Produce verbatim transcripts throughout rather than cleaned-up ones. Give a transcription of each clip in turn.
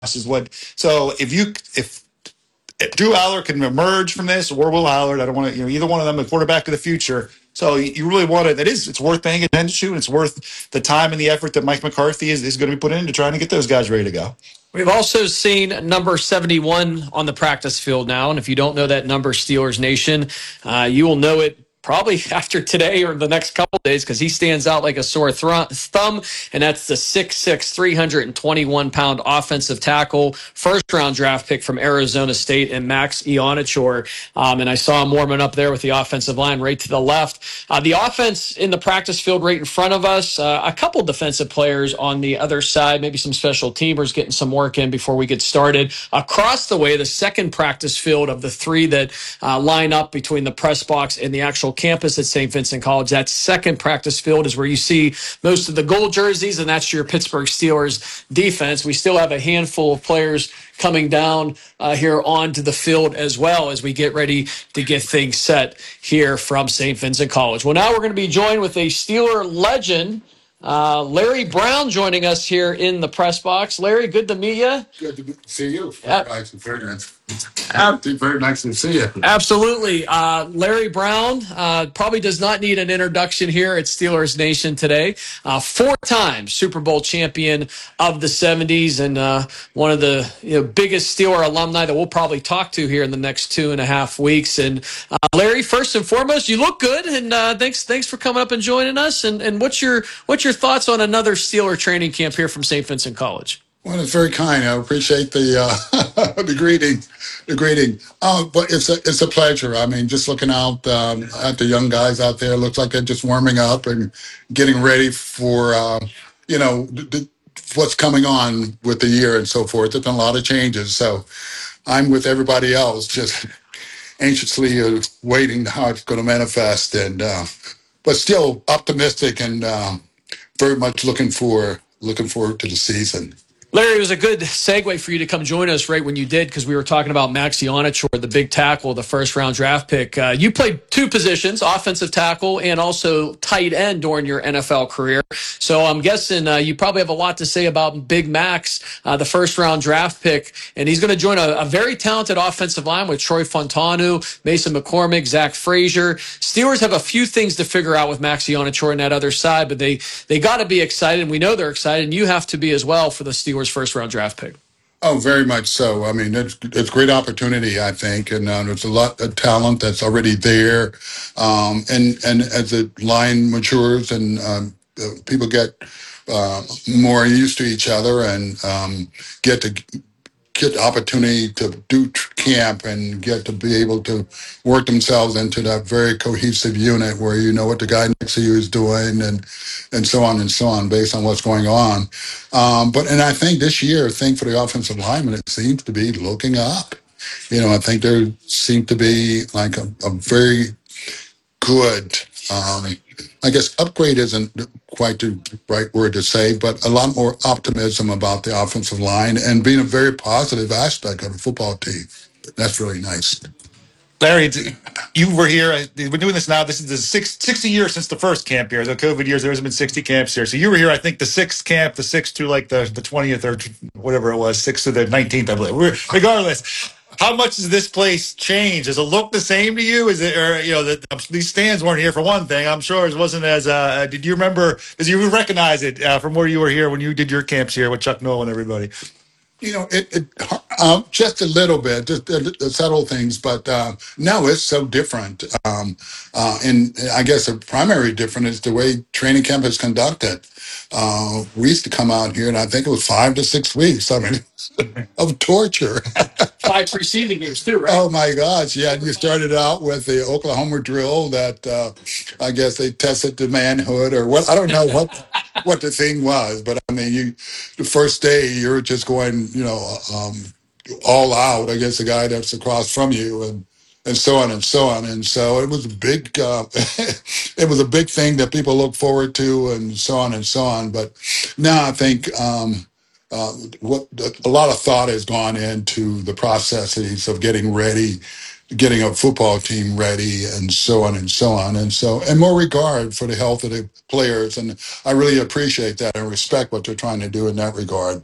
is what. So if you if Drew Aller can emerge from this, or Will Allard, I don't want to, you know, either one of them, a quarterback of the future. So you really want to, that is, it's worth paying attention to, and it's worth the time and the effort that Mike McCarthy is, is going to be put into trying to get those guys ready to go. We've also seen number seventy-one on the practice field now, and if you don't know that number, Steelers Nation, uh, you will know it probably after today or the next couple of days, because he stands out like a sore thr- thumb, and that's the six six, three hundred twenty-one pound offensive tackle, first-round draft pick from Arizona State, and Max Ionachor. Um, and I saw him warming up there with the offensive line right to the left. Uh, the offense in the practice field right in front of us, uh, a couple defensive players on the other side, maybe some special teamers getting some work in before we get started. Across the way, the second practice field of the three that uh, line up between the press box and the actual campus at Saint Vincent College. That second practice field is where you see most of the gold jerseys, and that's your Pittsburgh Steelers defense. We still have a handful of players coming down uh, here onto the field as well as we get ready to get things set here from Saint Vincent College. Well, now we're going to be joined with a Steeler legend, uh, Larry Brown, joining us here in the press box. Larry, good to meet you. Good to see you. Yep. Nice and very nice. Ab- very nice to see you. Absolutely. Uh, Larry Brown uh, probably does not need an introduction here at Steelers Nation today. Uh, four-time Super Bowl champion of the seventies, and uh, one of the you know, biggest Steeler alumni that we'll probably talk to here in the next two and a half weeks. And uh, Larry, first and foremost, you look good, and uh, thanks thanks for coming up and joining us. And, and what's your what's your thoughts on another Steeler training camp here from Saint Vincent College? Well, it's very kind. I appreciate the uh, the greeting, the greeting. Oh, but it's a it's a pleasure. I mean, just looking out um, at the young guys out there, looks like they're just warming up and getting ready for uh, you know the, the, what's coming on with the year and so forth. There's been a lot of changes, so I'm with everybody else, just anxiously uh, waiting how it's going to manifest, and uh, but still optimistic and uh, very much looking for looking forward to the season. Larry, it was a good segue for you to come join us right when you did, because we were talking about Max Ionachor, the big tackle, the first-round draft pick. Uh, you played two positions, offensive tackle and also tight end during your N F L career. So I'm guessing uh, you probably have a lot to say about Big Max, uh, the first-round draft pick. And he's going to join a, a very talented offensive line with Troy Fontanu, Mason McCormick, Zach Frazier. Steelers have a few things to figure out with Max Ionachor on that other side, but they, they got to be excited, and we know they're excited, and you have to be as well for the Steelers first round draft pick. Oh, very much so. I mean, it's it's a great opportunity, I think, and uh, there's a lot of talent that's already there. Um, and and as the line matures and um, uh, people get uh, more used to each other and um, get to get the opportunity to do tr- camp and get to be able to work themselves into that very cohesive unit where you know what the guy next to you is doing and and so on and so on based on what's going on. Um, but and I think this year, I think for the offensive lineman, it seems to be looking up. You know, I think there seemed to be like a, a very good, um, I guess upgrade isn't quite the right word to say, but a lot more optimism about the offensive line and being a very positive aspect of the football team. That's really nice. Larry, you were here. We're doing this now. This is the six, sixty years since the first camp here. The COVID years, there has been sixty camps here. So you were here, I think, the sixth camp, the sixth to like the, the twentieth or whatever it was, sixth to the nineteenth, I believe. We're, regardless, how much has this place changed? Does it look the same to you? Is it, or, you know, the, these stands weren't here for one thing. I'm sure it wasn't as, uh, did you remember, did you recognize it uh, from where you were here when you did your camps here with Chuck Noll and everybody? You know, it, it uh, just a little bit, just the, the subtle things, but uh, no, it's so different. Um, uh, and I guess the primary difference is the way training camp is conducted. Uh, we used to come out here, and I think it was five to six weeks. I mean, of torture. Five preceding games too, right? Oh my gosh, yeah. You started out with the Oklahoma drill that uh, I guess they tested the manhood or what. I don't know what what the thing was, but I mean, you the first day you're just going, you know, um, all out against the guy that's across from you, and and so on and so on. And so it was a big, uh, it was a big thing that people look forward to, and so on and so on. But now I think. Um, uh, what a lot of thought has gone into the processes of getting ready, getting a football team ready, and so on and so on, and so and more regard for the health of the players, and I really appreciate that and respect what they're trying to do in that regard.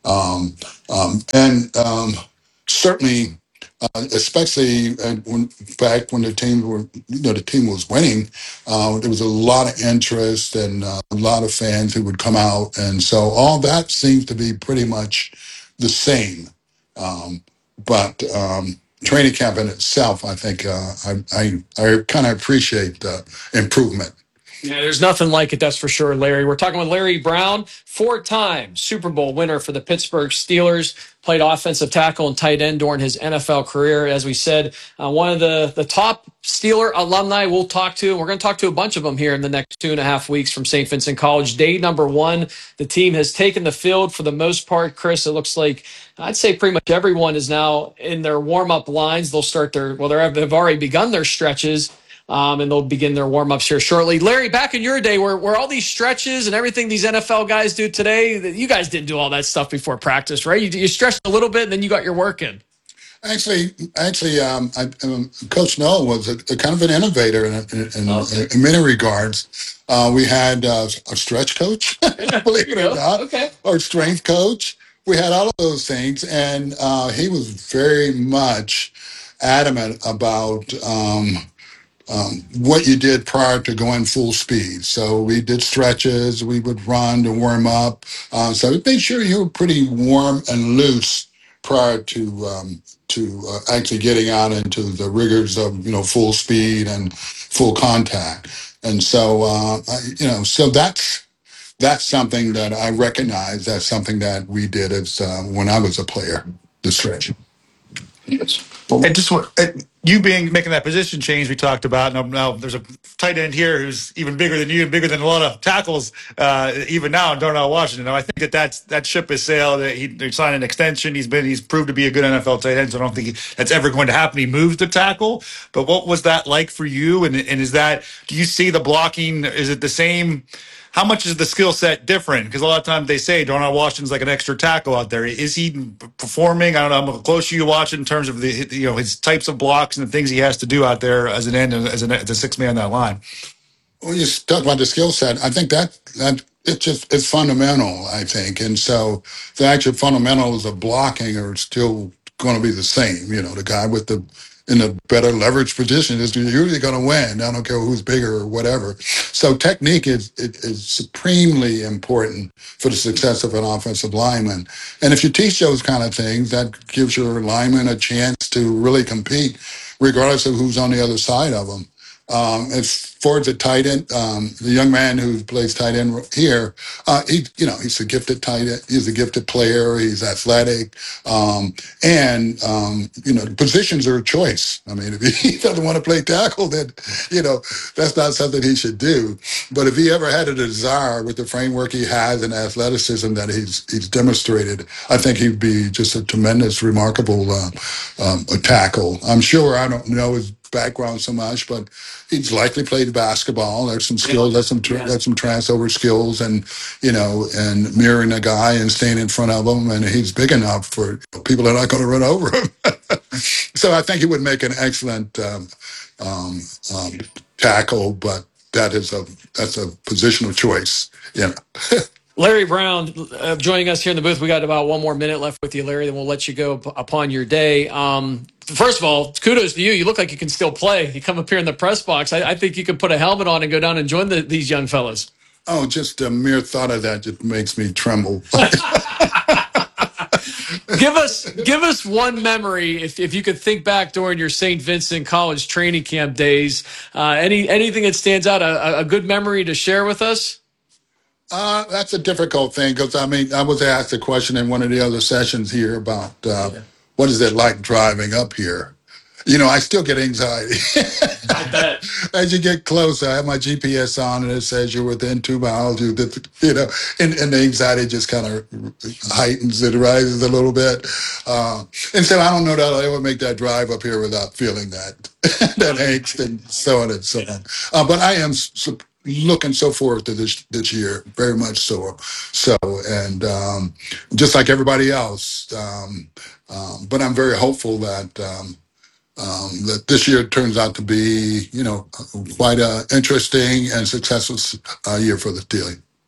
Um, um, and um, certainly, uh, especially uh, when back when the team were, you know, the team was winning, uh, there was a lot of interest and uh, a lot of fans who would come out, and so all that seems to be pretty much the same. Um, but um, training camp in itself, I think, uh, I I, I kind of appreciate the improvement. Yeah, there's nothing like it, that's for sure, Larry. We're talking with Larry Brown, four-time Super Bowl winner for the Pittsburgh Steelers, played offensive tackle and tight end during his N F L career. As we said, uh, one of the, the top Steeler alumni we'll talk to. We're going to talk to a bunch of them here in the next two and a half weeks from Saint Vincent College. Day number one, the team has taken the field for the most part. Chris, it looks like I'd say pretty much everyone is now in their warm-up lines. They'll start their, well, they've already begun their stretches. Um, and they'll begin their warm-ups here shortly. Larry, back in your day, where, where all these stretches and everything these N F L guys do today, you guys didn't do all that stuff before practice, right? You, you stretched a little bit, and then you got your work in. Actually, actually, um, I, um, Coach Noel was a, a kind of an innovator in, in, in, Okay. in many regards. Uh, we had uh, a stretch coach, believe it or not, Okay. or strength coach. We had all of those things, and uh, he was very much adamant about um, um, what you did prior to going full speed. So we did stretches, we would run to warm up. Uh, so we made sure you were pretty warm and loose prior to um, to uh, actually getting out into the rigors of, you know, full speed and full contact. And so uh, I, you know, so that's that's something that I recognize. That's something that we did as uh, when I was a player. The stretch. And just what and you being making that position change we talked about. Now, now there's a tight end here who's even bigger than you and bigger than a lot of tackles, uh, even now in Darnell Washington. Now, I think that that's, that ship has sailed. He, he signed an extension. He's been he's proved to be a good N F L tight end. So I don't think he, that's ever going to happen. He moves to tackle. But what was that like for you? And and is that, do you see the blocking? Is it the same? How much is the skill set different? Because a lot of times they say Darnell Washington's like an extra tackle out there. Is he performing? I don't know. How close you watch in terms of the, you know, his types of blocks and the things he has to do out there as an end, as, an, as a six man on that line. When you talk about the skill set, I think that that it just it's fundamental. I think, and so the actual fundamentals of blocking are still going to be the same. You know, the guy with the in a better leverage position is usually going to win. I don't care who's bigger or whatever. So technique is it is supremely important for the success of an offensive lineman. And if you teach those kind of things, that gives your lineman a chance to really compete, regardless of who's on the other side of them. Um, as far as a tight end, um, the young man who plays tight end here, uh, he, you know, he's a gifted tight end. He's a gifted player. He's athletic. Um, and, um, you know, positions are a choice. I mean, if he doesn't want to play tackle, then, you know, that's not something he should do. But if he ever had a desire with the framework he has and athleticism that he's, he's demonstrated, I think he'd be just a tremendous, remarkable, uh, um, a tackle. I'm sure I don't know his background so much, but he's likely played basketball. There's some skills, there's some tra- there's some transfer skills, and you know, and mirroring a guy and staying in front of him, and he's big enough for people that are not going to run over him. So I think he would make an excellent um, um, um, tackle, but that is a that's a positional choice. You know. Larry Brown uh, joining us here in the booth. We got about one more minute left with you, Larry, then we'll let you go p- upon your day. Um, first of all, kudos to you. You look like you can still play. You come up here in the press box. I, I think you can put a helmet on and go down and join the, these young fellas. Oh, just a mere thought of that just makes me tremble. give us give us one memory, if, if you could think back during your Saint Vincent College training camp days. Uh, any anything that stands out, a, a good memory to share with us? Uh, that's a difficult thing because I mean, I was asked a question in one of the other sessions here about uh, Yeah. what is it like driving up here. You know, I still get anxiety. I bet. As you get closer, I have my G P S on and it says you're within two miles. You, you know, and, and the anxiety just kind of heightens, it rises a little bit. Uh, and so I don't know that I'll ever make that drive up here without feeling that that angst and so on and so on. Uh, but I am su- looking so forward to this this year, very much so. So, and um, just like everybody else, um, um, but I'm very hopeful that. Um, um, that this year turns out to be, you know, quite a interesting and successful uh, year for the Steelers.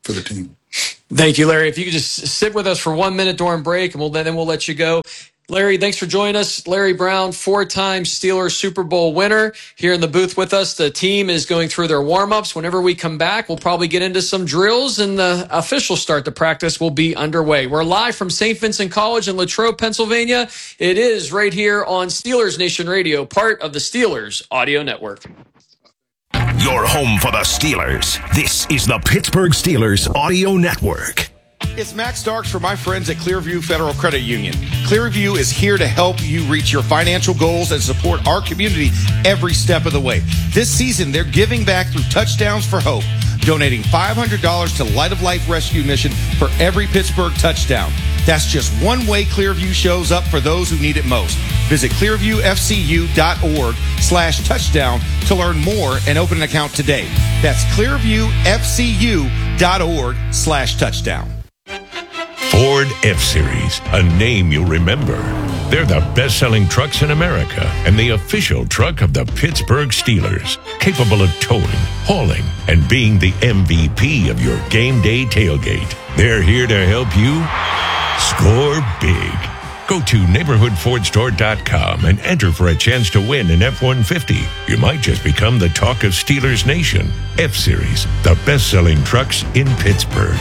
for the team. Thank you, Larry. If you could just sit with us for one minute during break, and we'll then we'll let you go. Larry, thanks for joining us. Larry Brown, four-time Steelers Super Bowl winner, here in the booth with us. The team is going through their warm-ups. Whenever we come back, we'll probably get into some drills, and the official start to practice will be underway. We're live from Saint Vincent College in Latrobe, Pennsylvania. It is right here on Steelers Nation Radio, part of the Steelers Audio Network. Your home for the Steelers. This is the Pittsburgh Steelers Audio Network. It's Max Starks for my friends at Clearview Federal Credit Union. Clearview is here to help you reach your financial goals and support our community every step of the way. This season, they're giving back through Touchdowns for Hope, donating five hundred dollars to Light of Life Rescue Mission for every Pittsburgh touchdown. That's just one way Clearview shows up for those who need it most. Visit clearviewfcu.org slash touchdown to learn more and open an account today. That's clearviewfcu.org slash touchdown. Ford F-Series, a name you'll remember. They're the best-selling trucks in America and the official truck of the Pittsburgh Steelers, capable of towing, hauling, and being the M V P of your game day tailgate. They're here to help you score big. Go to neighborhood ford store dot com and enter for a chance to win an F one fifty. You might just become the talk of Steelers Nation. F-Series, the best-selling trucks in Pittsburgh.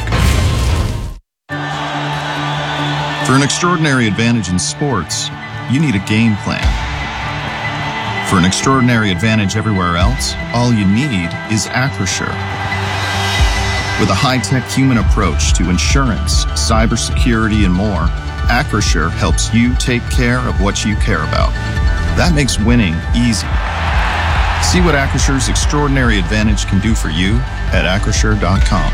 For an extraordinary advantage in sports, you need a game plan. For an extraordinary advantage everywhere else, all you need is Acrisure. With a high-tech human approach to insurance, cybersecurity, and more, Acrisure helps you take care of what you care about. That makes winning easy. See what Acrisure's extraordinary advantage can do for you at acrisure dot com.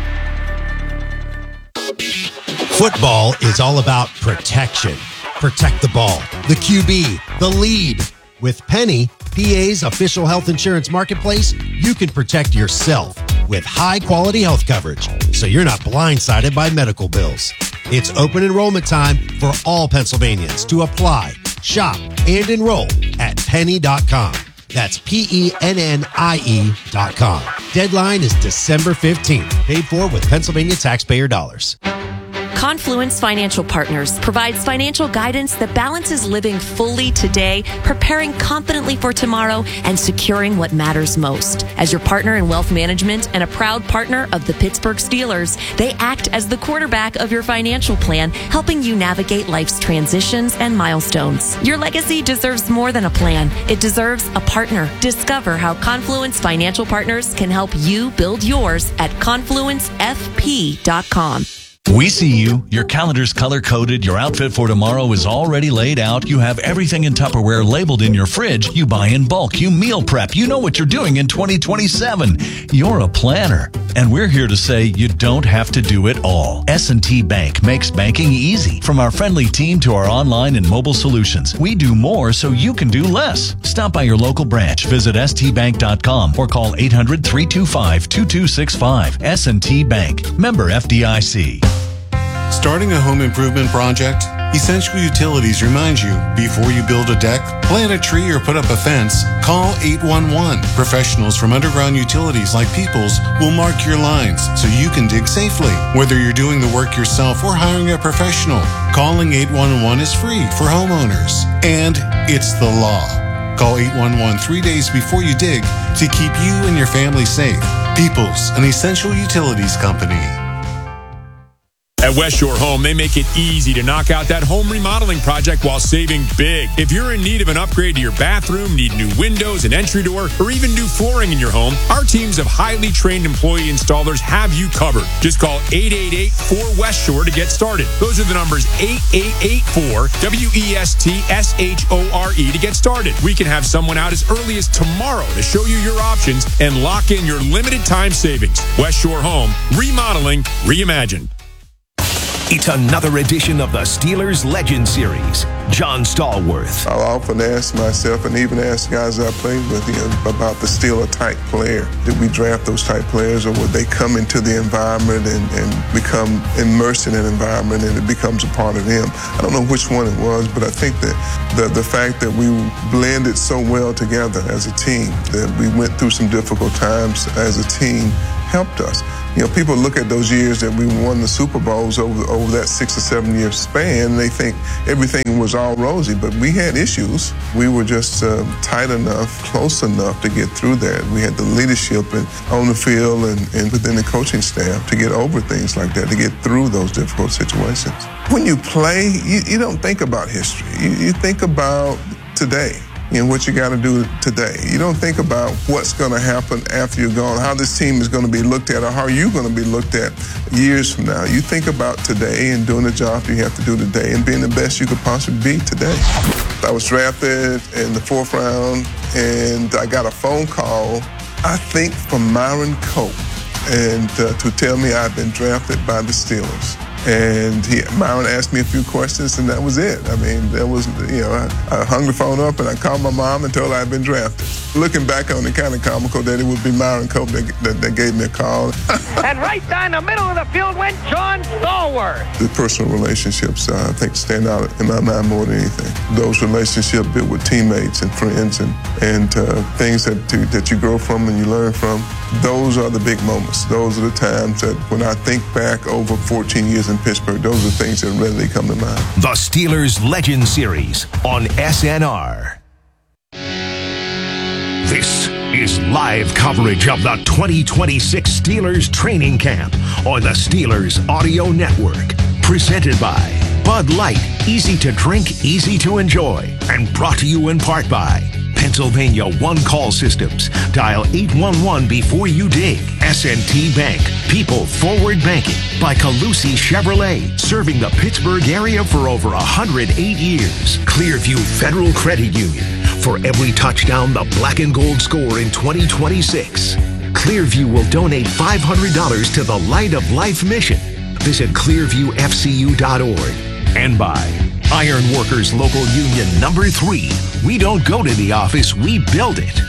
Football is all about protection. Protect the ball, the Q B, the lead. With Penny, P A's official health insurance marketplace, you can protect yourself with high-quality health coverage, so you're not blindsided by medical bills. It's open enrollment time for all Pennsylvanians to apply, shop, and enroll at penny dot com. That's P E N N I E dot com. Deadline is December fifteenth. Paid for with Pennsylvania taxpayer dollars. Confluence Financial Partners provides financial guidance that balances living fully today, preparing confidently for tomorrow, and securing what matters most. As your partner in wealth management and a proud partner of the Pittsburgh Steelers, they act as the quarterback of your financial plan, helping you navigate life's transitions and milestones. Your legacy deserves more than a plan. It deserves a partner. Discover how Confluence Financial Partners can help you build yours at confluence f p dot com. We see you. Your calendar's color-coded. Your outfit for tomorrow is already laid out. You have everything in Tupperware labeled in your fridge. You buy in bulk. You meal prep. You know what you're doing in twenty twenty-seven. You're a planner. And we're here to say you don't have to do it all. S and T Bank makes banking easy. From our friendly team to our online and mobile solutions, we do more so you can do less. Stop by your local branch. Visit s t bank dot com or call eight hundred, three two five, two two six five. S and T Bank. Member F D I C. Starting a home improvement project? Essential Utilities reminds you, before you build a deck, plant a tree, or put up a fence, call eight one one. Professionals from Underground Utilities like Peoples will mark your lines so you can dig safely. Whether you're doing the work yourself or hiring a professional, calling eight one one is free for homeowners. And it's the law. Call eight one one three days before you dig to keep you and your family safe. Peoples, an Essential Utilities company. At West Shore Home, they make it easy to knock out that home remodeling project while saving big. If you're in need of an upgrade to your bathroom, need new windows, an entry door, or even new flooring in your home, our teams of highly trained employee installers have you covered. Just call eight eight eight, four West Shore to get started. Those are the numbers eight eight eight, four W E S T S H O R E to get started. We can have someone out as early as tomorrow to show you your options and lock in your limited time savings. West Shore Home, remodeling, reimagined. It's another edition of the Steelers Legend Series. John Stallworth. I often ask myself, and even ask guys I played with, you know, about the Steeler type player. Did we draft those type players, or would they come into the environment and, and become immersed in an environment and it becomes a part of them? I don't know which one it was, but I think that the, the fact that we blended so well together as a team, that we went through some difficult times as a team, helped us. You know, people look at those years that we won the Super Bowls over over that six or seven year span, and they think everything was all rosy, but we had issues. We were just uh, tight enough, close enough to get through that. We had the leadership and, on the field and, and within the coaching staff to get over things like that, to get through those difficult situations. When you play, you, you don't think about history. You, you think about today. You know, what you got to do today. You don't think about what's going to happen after you're gone, how this team is going to be looked at, or how you're going to be looked at years from now. You think about today and doing the job you have to do today and being the best you could possibly be today. I was drafted in the fourth round, and I got a phone call, I think, from Myron Cope, and uh, to tell me I'd been drafted by the Steelers. And he, Myron asked me a few questions, and that was it. I mean, that was, you know, I, I hung the phone up and I called my mom and told her I'd been drafted. Looking back on it, kind of comical that it would be Myron Cope that, that, that gave me a call. And right down the middle of the field went John Stallworth. The personal relationships, uh, I think, stand out in my mind more than anything. Those relationships built with teammates and friends and, and uh, things that, to, that you grow from and you learn from, those are the big moments. Those are the times that when I think back over fourteen years in Pittsburgh, those are things that readily come to mind. The Steelers Legend Series on S N R. This is live coverage of the twenty twenty-six Steelers training camp on the Steelers Audio Network. Presented by Bud Light, easy to drink, easy to enjoy. And brought to you in part by Pennsylvania One Call Systems. Dial eight one one before you dig. S N T Bank. People Forward Banking. By Calusi Chevrolet. Serving the Pittsburgh area for over one hundred eight years. Clearview Federal Credit Union. For every touchdown the black and gold score in twenty twenty-six. Clearview will donate five hundred dollars to the Light of Life mission. Visit clearview f c u dot org. And by Iron Workers Local Union number three. We don't go to the office, we build it.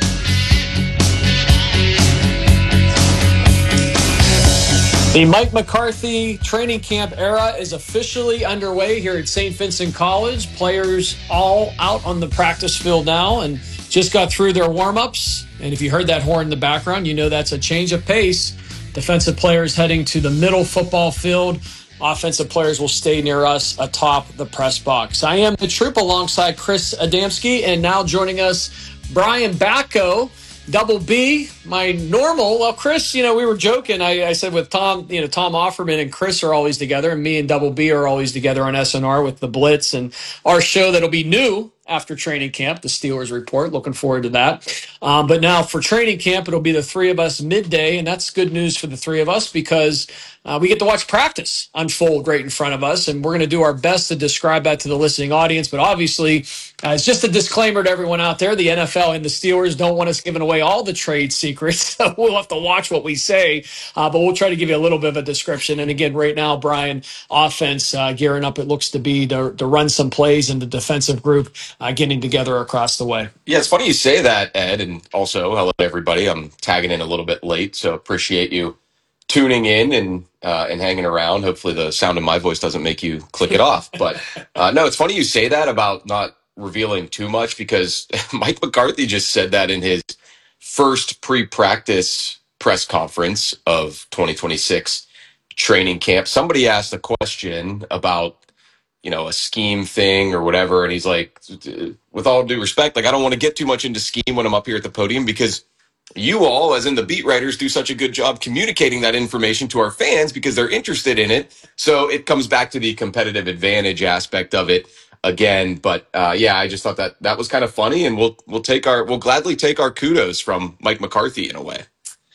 The Mike McCarthy training camp era is officially underway here at Saint Vincent College. Players all out on the practice field now and just got through their warm-ups. And if you heard that horn in the background, you know that's a change of pace. Defensive players heading to the middle football field. Offensive players will stay near us atop the press box. I am the troop alongside Chris Adamski, and now joining us, Brian Bacco, Double B, my normal. Well, Chris, you know, we were joking. I, I said with Tom, you know, Tom Offerman and Chris are always together, and me and Double B are always together on S N R with the Blitz and our show that'll be new after training camp, the Steelers Report. Looking forward to that. Um, but now for training camp, it'll be the three of us midday, and that's good news for the three of us because uh, we get to watch practice unfold right in front of us, and we're going to do our best to describe that to the listening audience. But obviously, uh, it's just a disclaimer to everyone out there. The N F L and the Steelers don't want us giving away all the trade secrets, so we'll have to watch what we say, uh, but we'll try to give you a little bit of a description. And again, right now, Brian, offense uh, gearing up, it looks to be to, to run some plays, and the defensive group Uh, getting together across the way. Yeah, it's funny you say that, Ed, and also hello everybody. I'm tagging in a little bit late, so appreciate you tuning in and uh, and hanging around. Hopefully the sound of my voice doesn't make you click it off. But uh, no, it's funny you say that about not revealing too much because Mike McCarthy just said that in his first pre-practice press conference of twenty twenty-six training camp. Somebody asked a question about you know, a scheme thing or whatever. And he's like, with all due respect, like, I don't want to get too much into scheme when I'm up here at the podium because you all, as in the beat writers, do such a good job communicating that information to our fans because they're interested in it. So it comes back to the competitive advantage aspect of it again. But uh, yeah, I just thought that that was kind of funny, and we'll we'll take our we'll gladly take our kudos from Mike McCarthy in a way.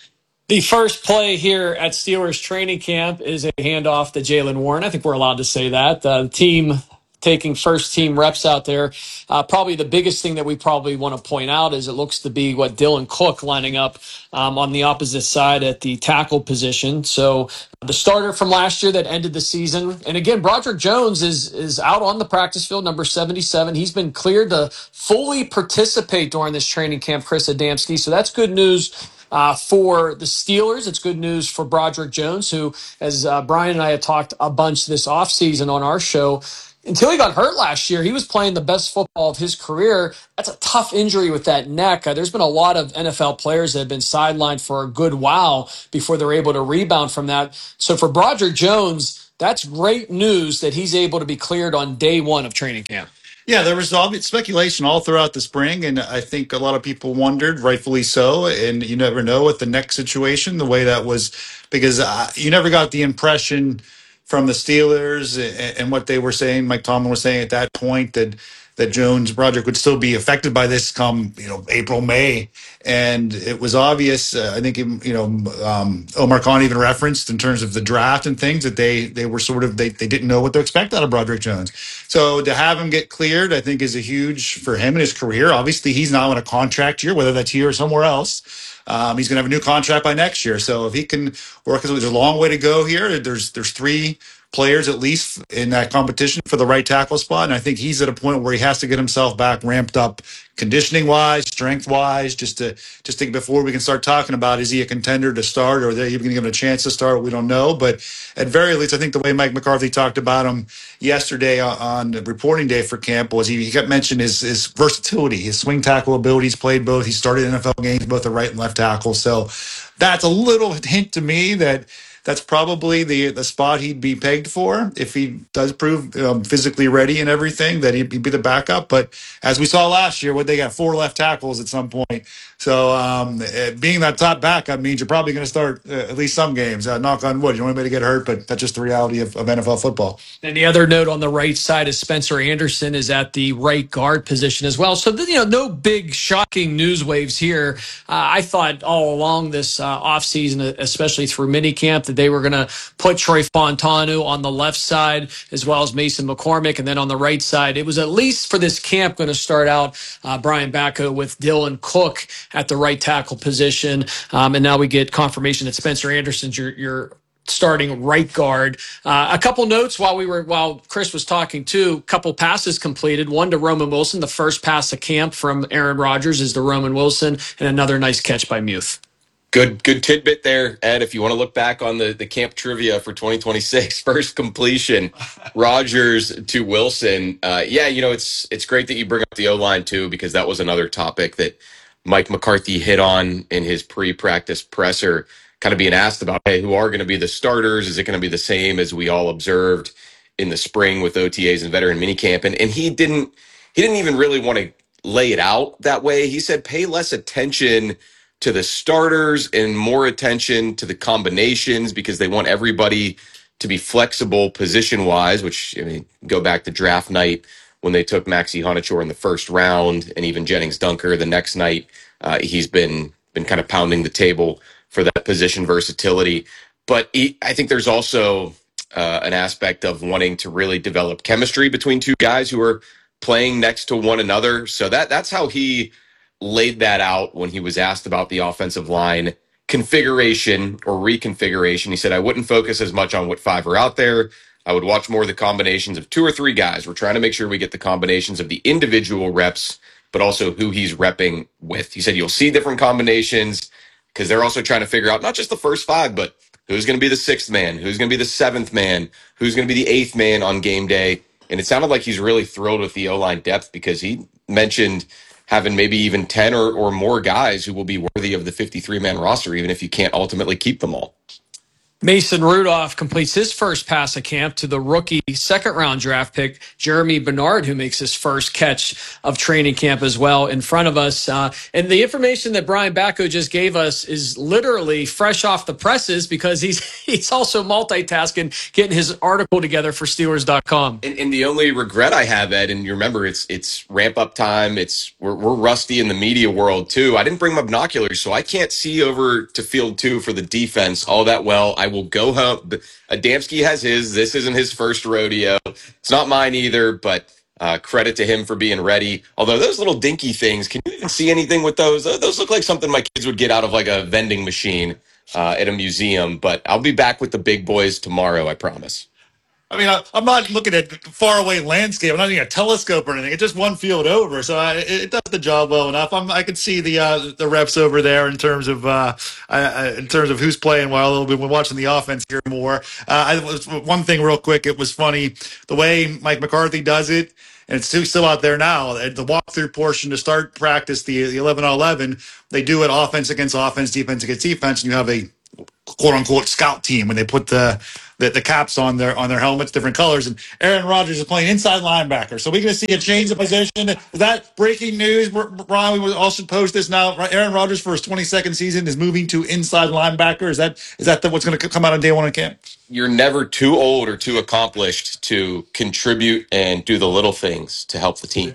The first play here at Steelers training camp is a handoff to Jaylen Warren. I think we're allowed to say that. Uh, the team taking first team reps out there. Uh, probably the biggest thing that we probably want to point out is it looks to be what Dylan Cook lining up um, on the opposite side at the tackle position. So the starter from last year that ended the season. And again, Broderick Jones is is out on the practice field, number seventy-seven. He's been cleared to fully participate during this training camp, Chris Adamski. So that's good news Uh, for the Steelers. It's good news for Broderick Jones, who, as uh, Brian and I had talked a bunch this offseason on our show, until he got hurt last year, he was playing the best football of his career. That's a tough injury with that neck. Uh, there's been a lot of N F L players that have been sidelined for a good while before they're able to rebound from that. So for Broderick Jones, that's great news that he's able to be cleared on day one of training camp. Yeah, there was obvious speculation all throughout the spring, and I think a lot of people wondered, rightfully so. And you never know with the neck situation, the way that was, because uh, you never got the impression from the Steelers and, and what they were saying. Mike Tomlin was saying at that point that that Jones Broderick would still be affected by this come you know April, May, and it was obvious. Uh, I think you know um, Omar Khan even referenced in terms of the draft and things that they they were sort of they they didn't know what to expect out of Broderick Jones. So to have him get cleared, I think, is a huge for him in his career. Obviously, he's now in a contract year, whether that's here or somewhere else. Um, he's going to have a new contract by next year. So if he can work, there's a long way to go here. There's there's three players at least in that competition for the right tackle spot, and I think he's at a point where he has to get himself back ramped up, conditioning wise, strength wise, just to just think before we can start talking about is he a contender to start or are they even going to give him a chance to start? We don't know, but at very least, I think the way Mike McCarthy talked about him yesterday on reporting day for camp was he, he kept mentioning his, his versatility, his swing tackle abilities, played both. He started N F L games, both the right and left tackle. So that's a little hint to me that that's probably the the spot he'd be pegged for if he does prove um, physically ready and everything, that he'd be the backup. But as we saw last year, what they got four left tackles at some point. So um, being that top backup means you're probably going to start uh, at least some games. Uh, knock on wood. You don't want anybody to get hurt, but that's just the reality of, of N F L football. And the other note on the right side is Spencer Anderson is at the right guard position as well. So, you know, no big shocking news waves here. Uh, I thought all along this uh, offseason, especially through minicamp, that they were going to put Troy Fontanu on the left side as well as Mason McCormick. And then on the right side, it was at least for this camp going to start out uh, Brian Bacco with Dylan Cook at the right tackle position. Um, and now we get confirmation that Spencer Anderson's your, your starting right guard. Uh, a couple notes while we were while Chris was talking too. A couple passes completed. One to Roman Wilson. The first pass of camp from Aaron Rodgers is to Roman Wilson, and another nice catch by Muth. Good, good tidbit there, Ed. If you want to look back on the, the camp trivia for twenty twenty-six, first completion, Rodgers to Wilson. Uh, yeah, you know, it's it's great that you bring up the O-line too, because that was another topic that Mike McCarthy hit on in his pre-practice presser, kind of being asked about, hey, who are going to be the starters? Is it going to be the same as we all observed in the spring with O T As and veteran minicamp? And and he didn't he didn't even really want to lay it out that way. He said, pay less attention to the starters and more attention to the combinations because they want everybody to be flexible position wise, which I mean, go back to draft night when they took Maxi Honachor in the first round and even Jennings Dunker the next night. Uh, he's been been kind of pounding the table for that position versatility. But he, I think there's also uh, an aspect of wanting to really develop chemistry between two guys who are playing next to one another. So that that's how he laid that out when he was asked about the offensive line configuration or reconfiguration. He said, I wouldn't focus as much on what five are out there. I would watch more of the combinations of two or three guys. We're trying to make sure we get the combinations of the individual reps, but also who he's repping with. He said, you'll see different combinations because they're also trying to figure out not just the first five, but who's going to be the sixth man, who's going to be the seventh man, who's going to be the eighth man on game day. And it sounded like he's really thrilled with the O-line depth because he mentioned having maybe even ten or, or more guys who will be worthy of the fifty-three man roster, even if you can't ultimately keep them all. Mason Rudolph completes his first pass of camp to the rookie second-round draft pick, Jeremy Bernard, who makes his first catch of training camp as well in front of us. Uh, and the information that Brian Bacco just gave us is literally fresh off the presses because he's he's also multitasking, getting his article together for Steelers dot com. And, and the only regret I have, Ed, and you remember it's it's ramp-up time. It's we're, we're rusty in the media world, too. I didn't bring my binoculars, so I can't see over to field two for the defense all that well. I will go home. Adamski has his. This isn't his first rodeo. It's not mine either, but uh, credit to him for being ready. Although those little dinky things, can you even see anything with those? Those look like something my kids would get out of like a vending machine uh, at a museum. But I'll be back with the big boys tomorrow, I promise. I mean, I, I'm not looking at faraway landscape. I'm not using a telescope or anything. It's just one field over, so I, it, it does the job well enough. I'm, I can see the uh, the reps over there in terms of uh, I, I, in terms of who's playing well. A little bit when watching the offense here more. Uh, I was one thing real quick. It was funny the way Mike McCarthy does it. And it's still still out there now. At the walkthrough portion to start practice, the, the eleven on eleven, they do it offense against offense, defense against defense, and you have a quote unquote scout team when they put the, the the caps on their on their helmets, different colors. And Aaron Rodgers is playing inside linebacker. So we're going to see a change of position. Is that breaking news? Brian, we will also post this now. Aaron Rodgers for his twenty-second season is moving to inside linebacker. Is that is that the, what's going to come out on day one in camp? You're never too old or too accomplished to contribute and do the little things to help the team.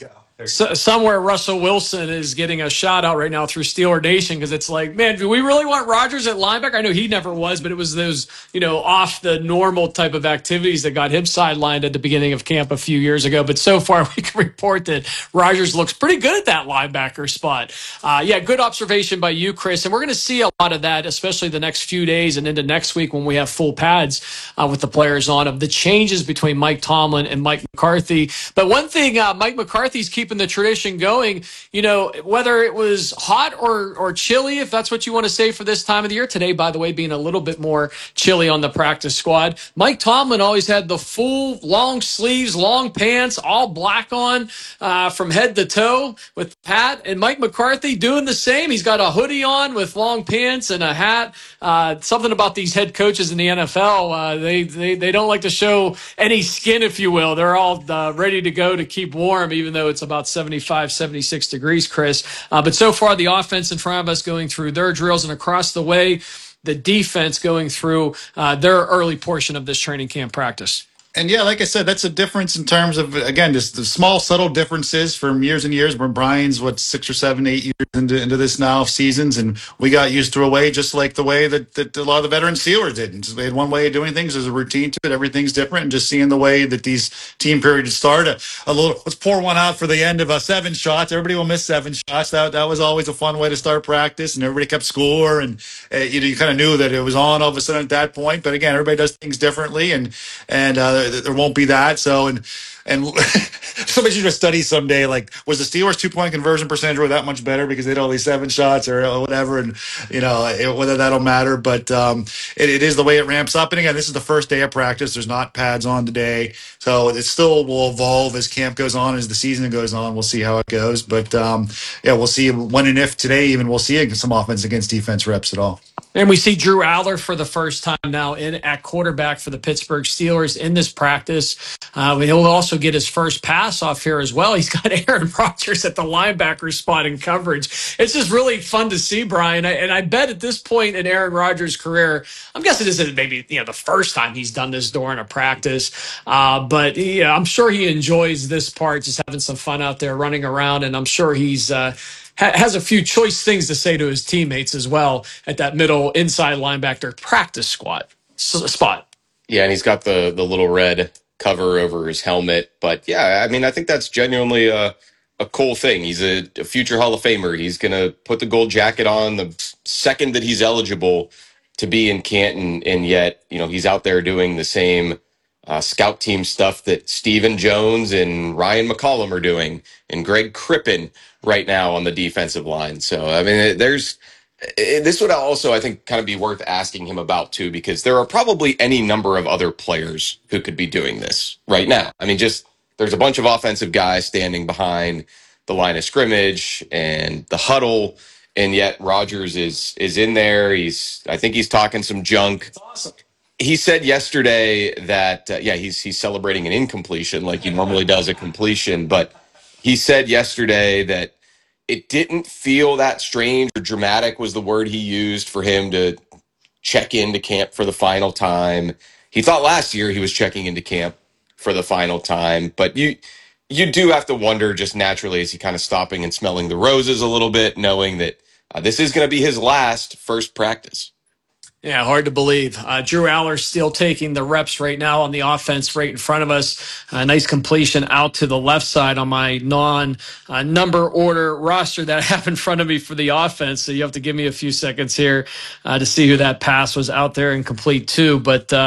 So, somewhere Russell Wilson is getting a shout out right now through Steeler Nation because it's like, man, do we really want Rodgers at linebacker? I know he never was, but it was those, you know, off the normal type of activities that got him sidelined at the beginning of camp a few years ago. But so far, we can report that Rodgers looks pretty good at that linebacker spot. Uh, yeah, good observation by you, Chris. And we're going to see a lot of that, especially the next few days and into next week when we have full pads uh, with the players on, of the changes between Mike Tomlin and Mike McCarthy. But one thing, uh, Mike McCarthy's keeping the tradition going, you know, whether it was hot or or chilly, if that's what you want to say for this time of the year. Today, by the way, being a little bit more chilly on the practice squad. Mike Tomlin always had the full long sleeves, long pants, all black on uh, from head to toe with Pat, and Mike McCarthy doing the same. He's got a hoodie on with long pants and a hat. Uh, something about these head coaches in the N F L, uh, they, they they don't like to show any skin, if you will. They're all uh, ready to go to keep warm, even though it's about seventy-five, seventy-six degrees, Chris. Uh, but so far, the offense in front of us going through their drills, and across the way, the defense going through uh, their early portion of this training camp practice. And yeah, like I said, that's a difference in terms of, again, just the small, subtle differences from years and years. Where Brian's, what, six or seven, eight years into, into this now of seasons, and we got used to a way just like the way that, that a lot of the veteran Steelers did. And just they had one way of doing things. There's a routine to it. Everything's different. And just seeing the way that these team periods start, a, a little, let's pour one out for the end of a seven shots. Everybody will miss seven shots. That that was always a fun way to start practice, and everybody kept score. And uh, you know, you kind of knew that it was on all of a sudden at that point. But again, everybody does things differently, and and uh, there won't be that. So, and and somebody should just study someday, like, was the Steelers two-point conversion percentage really that much better because they had all these seven shots or whatever, and, you know, it, whether that'll matter. But um, it, it is the way it ramps up. And again, this is the first day of practice. There's not pads on today. So it still will evolve as camp goes on, as the season goes on. We'll see how it goes. But, um, yeah, we'll see when and if today even we'll see some offense against defense reps at all. And we see Drew Aller for the first time now in at quarterback for the Pittsburgh Steelers in this practice. Uh, he'll also get his first pass off here as well. He's got Aaron Rodgers at the linebacker spot in coverage. It's just really fun to see, Brian. And I bet at this point in Aaron Rodgers' career, I'm guessing this is maybe you know the first time he's done this during a practice. Uh, but he, I'm sure he enjoys this part, just having some fun out there running around. And I'm sure he's uh, has a few choice things to say to his teammates as well at that middle inside linebacker practice squad spot. Yeah, and he's got the the little red cover over his helmet. But yeah, I mean, I think that's genuinely a a cool thing. He's a, a future Hall of Famer. He's gonna put the gold jacket on the second that he's eligible to be in Canton, and yet you know he's out there doing the same uh, scout team stuff that Stephen Jones and Ryan McCollum are doing, and Greg Crippen right now on the defensive line. So, I mean, there's this would also, I think, kind of be worth asking him about, too, because there are probably any number of other players who could be doing this right now. I mean, just there's a bunch of offensive guys standing behind the line of scrimmage and the huddle, and yet Rodgers is is in there. He's I think he's talking some junk. That's awesome. He said yesterday that, uh, yeah, he's he's celebrating an incompletion like he normally does a completion, but he said yesterday that it didn't feel that strange or dramatic was the word he used for him to check into camp for the final time. He thought last year he was checking into camp for the final time, but you you do have to wonder just naturally, is he kind of stopping and smelling the roses a little bit, knowing that uh, this is going to be his last first practice. Yeah, hard to believe. Uh, Drew Aller still taking the reps right now on the offense right in front of us. A nice completion out to the left side on my non-number uh, order roster that I have in front of me for the offense. So you have to give me a few seconds here uh, to see who that pass was out there and complete to. But, uh,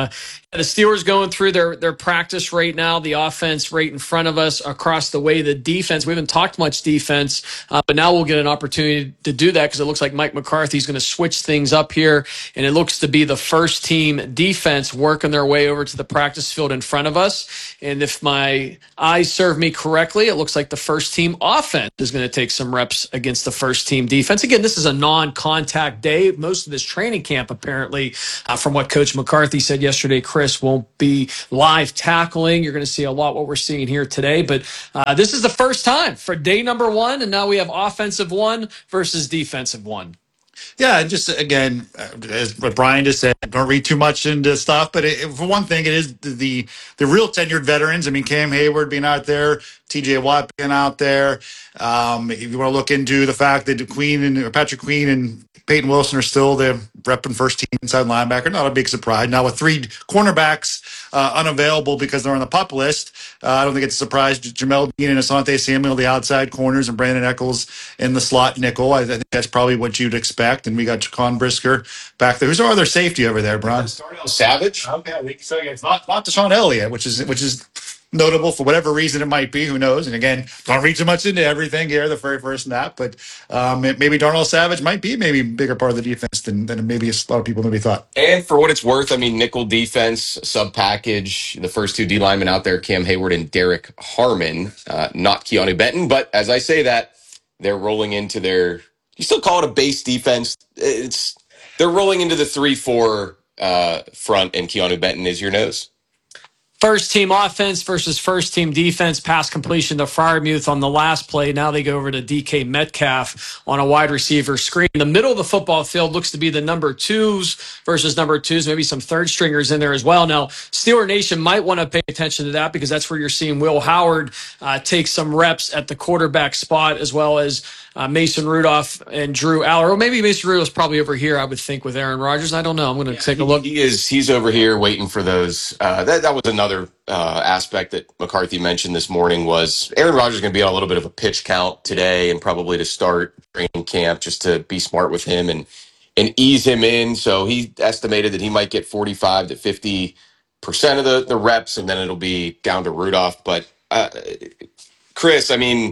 The Steelers going through their, their practice right now. The offense right in front of us, across the way. The defense, we haven't talked much defense, uh, but now we'll get an opportunity to do that because it looks like Mike McCarthy's going to switch things up here, and it looks to be the first team defense working their way over to the practice field in front of us. And if my eyes serve me correctly, it looks like the first team offense is going to take some reps against the first team defense. Again, this is a non-contact day. Most of this training camp, apparently, uh, from what Coach McCarthy said yesterday, Chris, won't be live tackling. You're going to see a lot what we're seeing here today. But uh, this is the first time for day number one, and now we have offensive one versus defensive one. Yeah, just again, as what Brian just said, don't read too much into stuff. But it, for one thing, it is the, the the real tenured veterans. I mean, Cam Hayward being out there, T J Watt being out there. Um, if you want to look into the fact that Queen and or Patrick Queen and Peyton Wilson are still the repping first team inside linebacker, not a big surprise. Now with three cornerbacks uh, unavailable because they're on the PUP list, uh, I don't think it's a surprise. Jamel Dean and Asante Samuel, the outside corners, and Brandon Eccles in the slot nickel. I think that's probably what you'd expect. And we got Jaquan Brisker back there. Who's our other safety over there, Bron? Darnell Savage. Okay, I think so. Yeah, it's not not Deshaun Elliott, which is which is notable for whatever reason it might be. Who knows? And again, don't read too much into everything here. The very first snap, but um, maybe Darnell Savage might be maybe a bigger part of the defense than than maybe a lot of people maybe thought. And for what it's worth, I mean, nickel defense, sub package, the first two D linemen out there, Cam Hayward and Derek Harmon, uh, not Keanu Benton. But as I say that, they're rolling into their, you still call it a base defense. It's They're rolling into the three four uh, front, and Keanu Benton is your nose. First team offense versus first team defense. Pass completion to Freiermuth on the last play. Now they go over to D K Metcalf on a wide receiver screen. The middle of the football field looks to be the number twos versus number twos, maybe some third stringers in there as well. Now, Steeler Nation might want to pay attention to that because that's where you're seeing Will Howard uh, take some reps at the quarterback spot, as well as uh, Mason Rudolph and Drew Aller. Or maybe Mason Rudolph's probably over here, I would think, with Aaron Rodgers. I don't know. I'm going to yeah, take a look. He is. He's over here waiting for those. Uh, that, that was another Another uh, aspect that McCarthy mentioned this morning was Aaron Rodgers is going to be on a little bit of a pitch count today and probably to start training camp, just to be smart with him and and ease him in. So he estimated that he might get forty-five to fifty percent of the, the reps, and then it'll be down to Rudolph. But uh, Chris, I mean,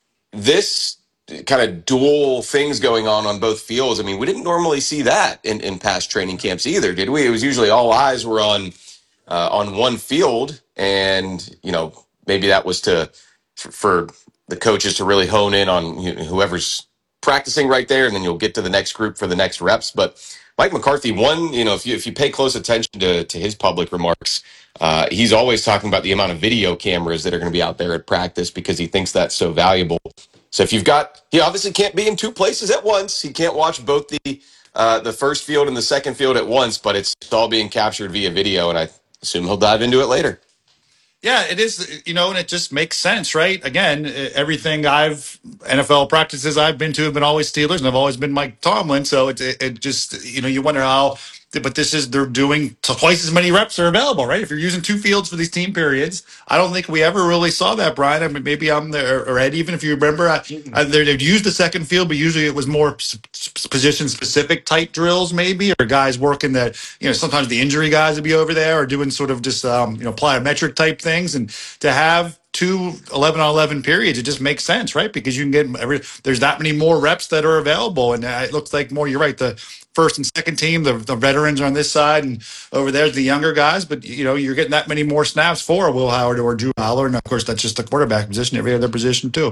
this kind of dual things going on on both fields. I mean, we didn't normally see that in, in past training camps either, did we? It was usually all eyes were on Uh, on one field, and you know maybe that was to for, for the coaches to really hone in on you know, whoever's practicing right there, and then you'll get to the next group for the next reps. But Mike McCarthy, one, you know, if you if you pay close attention to to his public remarks, uh, he's always talking about the amount of video cameras that are going to be out there at practice because he thinks that's so valuable. So if you've got, he obviously can't be in two places at once. He can't watch both the uh, the first field and the second field at once, but it's all being captured via video, and I assume he'll dive into it later. Yeah, it is, you know, and it just makes sense, right? Again, everything I've, N F L practices I've been to have been always Steelers, and I've always been Mike Tomlin. So it, it, it just, you know, you wonder how, but this is, they're doing twice as many reps are available, right? If you're using two fields for these team periods, I don't think we ever really saw that, Brian. I mean, maybe I'm there, or Ed, even if you remember, I, I, they'd used the second field, but usually it was more position specific type drills, maybe, or guys working that, you know, sometimes the injury guys would be over there or doing sort of just, um, you know, plyometric type things. And to have two eleven on eleven periods, it just makes sense, right? Because you can get every, there's that many more reps that are available. And it looks like more, you're right, the first and second team, the, the veterans are on this side, and over there's the younger guys. But, you know, you're getting that many more snaps for Will Howard or Drew Aller. And, of course, that's just the quarterback position, every other position, too.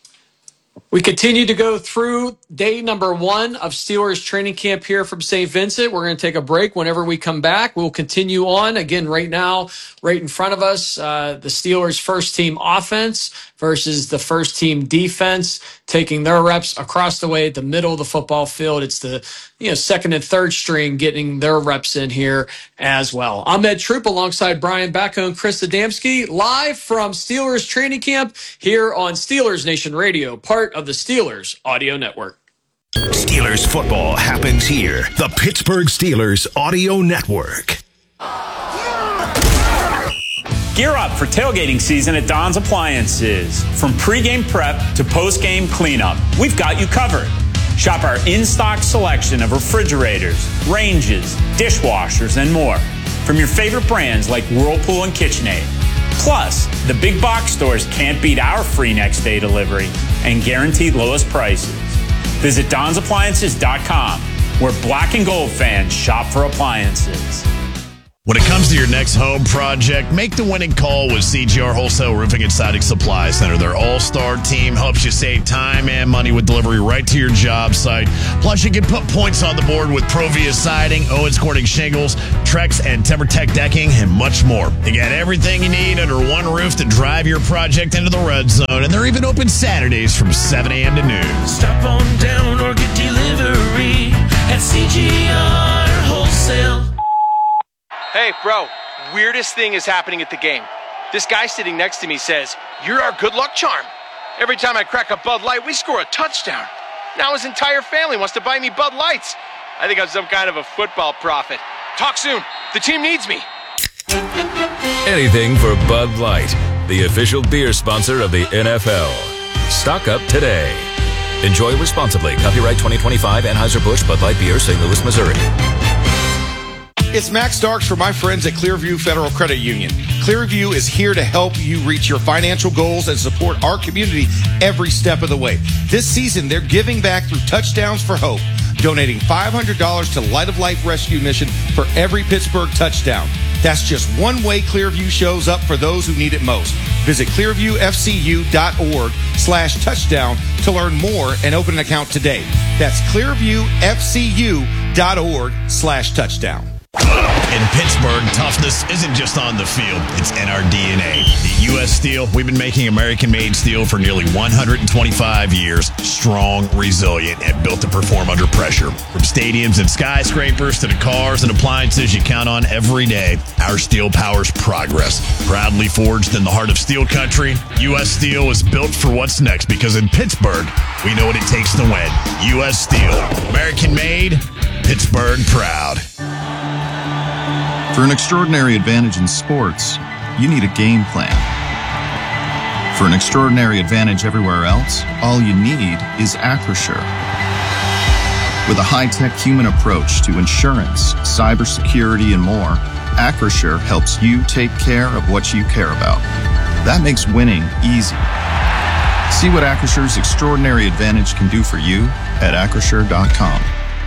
We continue to go through day number one of Steelers training camp here from Saint Vincent. We're going to take a break. Whenever we come back, we'll continue on. Again, right now, right in front of us, uh, the Steelers' first team offense versus the first team defense, taking their reps across the way at the middle of the football field. It's the you know second and third string getting their reps in here as well. I'm Ed Troop alongside Brian Bacco and Chris Adamski, live from Steelers training camp here on Steelers Nation Radio, part of the Steelers Audio Network. Steelers football happens here. The Pittsburgh Steelers Audio Network. Gear up for tailgating season at Don's Appliances. From pregame prep to postgame cleanup, we've got you covered. Shop our in-stock selection of refrigerators, ranges, dishwashers, and more. from your favorite brands like Whirlpool and KitchenAid. Plus, the big box stores can't beat our free next day delivery and guaranteed lowest prices. Visit Don's Appliances dot com, where black and gold fans shop for appliances. When it comes to your next home project, make the winning call with C G R Wholesale Roofing and Siding Supply Center. Their all-star team helps you save time and money with delivery right to your job site. Plus, you can put points on the board with Provia Siding, Owens Corning Shingles, Trex, and TimberTech Decking, and much more. You got everything you need under one roof to drive your project into the red zone, and they're even open Saturdays from seven a.m. to noon. Stop on down or get delivery at C G R Wholesale. Hey, bro, weirdest thing is happening at the game. This guy sitting next to me says, "You're our good luck charm." Every time I crack a Bud Light, we score a touchdown. Now his entire family wants to buy me Bud Lights. I think I'm some kind of a football prophet. Talk soon. The team needs me. Anything for Bud Light, the official beer sponsor of the N F L. Stock up today. Enjoy responsibly. Copyright twenty twenty-five Anheuser-Busch Bud Light Beer, Saint Louis, Missouri. It's Max Starks for my friends at Clearview Federal Credit Union. Clearview is here to help you reach your financial goals and support our community every step of the way. This season, they're giving back through Touchdowns for Hope, donating five hundred dollars to Light of Life Rescue Mission for every Pittsburgh touchdown. That's just one way Clearview shows up for those who need it most. Visit clearviewfcu.org slash touchdown to learn more and open an account today. That's clearviewfcu.org slash touchdown. In Pittsburgh, toughness isn't just on the field, it's in our D N A. At U S Steel, we've been making American-made steel for nearly one hundred twenty-five years, strong, resilient, and built to perform under pressure. From stadiums and skyscrapers to the cars and appliances you count on every day, our steel powers progress. Proudly forged in the heart of steel country, U S Steel is built for what's next because in Pittsburgh, we know what it takes to win. U S Steel, American-made, Pittsburgh proud. For an extraordinary advantage in sports, you need a game plan. For an extraordinary advantage everywhere else, all you need is Acrisure. With a high-tech human approach to insurance, cybersecurity, and more, Acrisure helps you take care of what you care about. That makes winning easy. See what Acrisure's extraordinary advantage can do for you at acrisure dot com.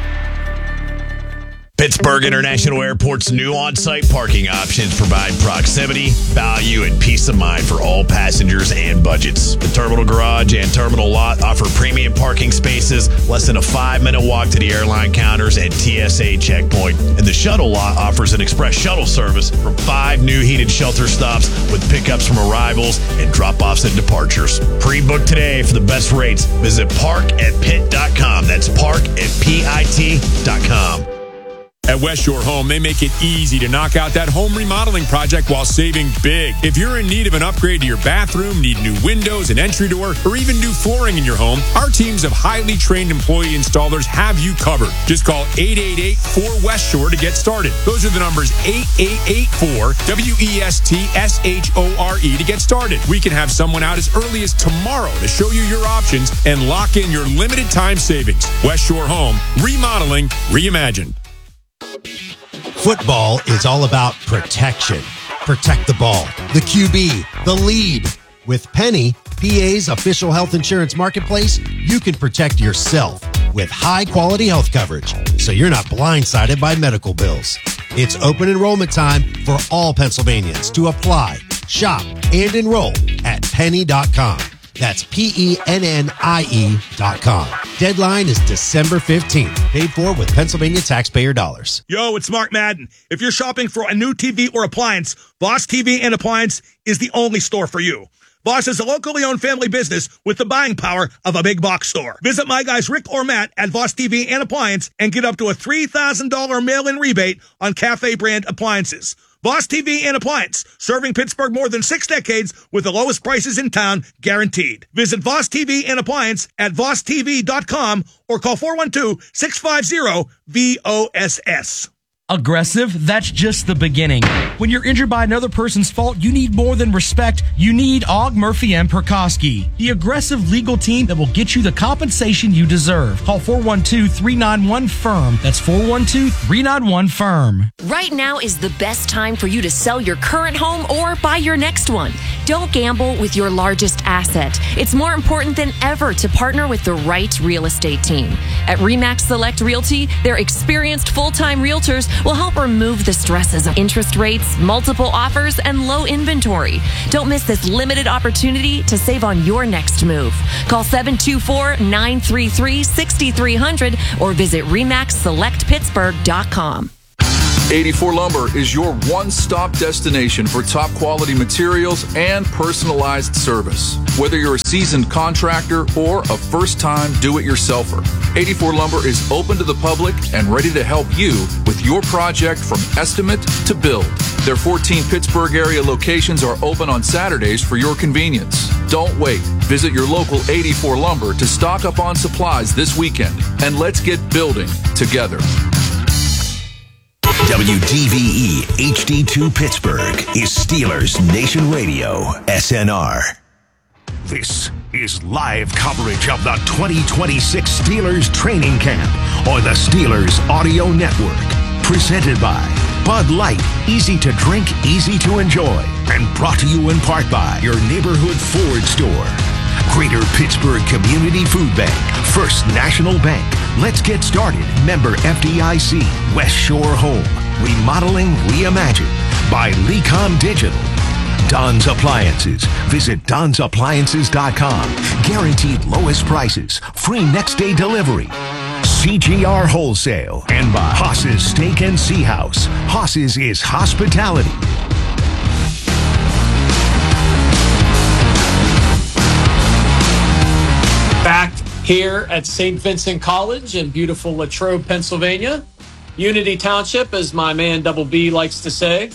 Pittsburgh International Airport's new on-site parking options provide proximity, value, and peace of mind for all passengers and budgets. The Terminal Garage and Terminal Lot offer premium parking spaces, less than a five-minute walk to the airline counters and T S A checkpoint. And the Shuttle Lot offers an express shuttle service from five new heated shelter stops with pickups from arrivals and drop-offs and departures. Pre-book today for the best rates. Visit park at pitt dot com. That's park at pitt dot com. At West Shore Home, they make it easy to knock out that home remodeling project while saving big. If you're in need of an upgrade to your bathroom, need new windows, an entry door, or even new flooring in your home, our teams of highly trained employee installers have you covered. Just call eight eight eight four West Shore to get started. Those are the numbers eight eight eight four W E S T S H O R E to get started. We can have someone out as early as tomorrow to show you your options and lock in your limited time savings. West Shore Home, remodeling, reimagined. Football is all about protection. Protect the ball, the Q B, the lead. With Penny, P A's official health insurance marketplace, you can protect yourself with high-quality health coverage, so you're not blindsided by medical bills. It's open enrollment time for all Pennsylvanians to apply, shop, and enroll at penny dot com. That's P E N N I E dot com. Deadline is December fifteenth. Paid for with Pennsylvania taxpayer dollars. Yo, it's Mark Madden. If you're shopping for a new T V or appliance, Voss T V and Appliance is the only store for you. Voss is a locally owned family business with the buying power of a big box store. Visit my guys Rick or Matt at Voss T V and Appliance and get up to a three thousand dollars mail-in rebate on Cafe brand appliances. Voss T V and Appliance, serving Pittsburgh more than six decades with the lowest prices in town, guaranteed. Visit Voss T V and Appliance at voss t v dot com or call four one two, six five zero, V O S S. Aggressive? That's just the beginning. When you're injured by another person's fault, you need more than respect. You need Og, Murphy, and Perkoski, the aggressive legal team that will get you the compensation you deserve. Call four one two, three nine one, F I R M. That's four one two, three nine one, F I R M. Right now is the best time for you to sell your current home or buy your next one. Don't gamble with your largest asset. It's more important than ever to partner with the right real estate team. At RE/MAX Select Realty, their experienced full-time realtors will help remove the stresses of interest rates, multiple offers, and low inventory. Don't miss this limited opportunity to save on your next move. Call seven two four, nine three three, six three zero zero or visit remax select pittsburgh dot com. eighty-four Lumber is your one-stop destination for top-quality materials and personalized service. Whether you're a seasoned contractor or a first-time do-it-yourselfer, eighty-four Lumber is open to the public and ready to help you with your project from estimate to build. Their fourteen Pittsburgh area locations are open on Saturdays for your convenience. Don't wait. Visit your local eighty-four Lumber to stock up on supplies this weekend, and let's get building together. W D V E H D two Pittsburgh is Steelers Nation Radio, S N R. This is live coverage of the twenty twenty-six Steelers training camp on the Steelers Audio Network. Presented by Bud Light, easy to drink, easy to enjoy. And brought to you in part by your neighborhood Ford store. Greater Pittsburgh Community Food Bank, First National Bank. Let's get started. Member F D I C, West Shore Home. Remodeling Reimagined by Lecom Digital. Don's Appliances. Visit dons appliances dot com. Guaranteed lowest prices. Free next day delivery. C G R Wholesale. And by Haas's Steak and Sea House. Haas's is hospitality. Back here at Saint Vincent College in beautiful Latrobe, Pennsylvania. Unity Township, as my man Double B likes to say.